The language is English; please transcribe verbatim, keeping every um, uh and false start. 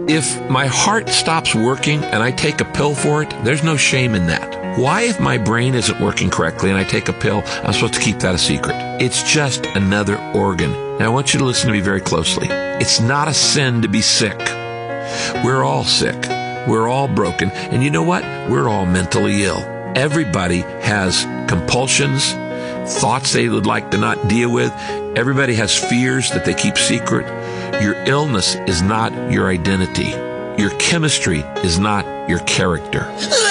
If my heart stops working and I take a pill for it, there's no shame in that. Why, if my brain isn't working correctly and I take a pill, I'm supposed to keep that a secret? It's just another organ. Now, I want you to listen to me very closely. It's not a sin to be sick. We're all sick. We're all broken. And you know what? We're all mentally ill. Everybody has compulsions, thoughts they would like to not deal with. Everybody has fears that they keep secret. Your illness is not your identity. Your chemistry is not your character.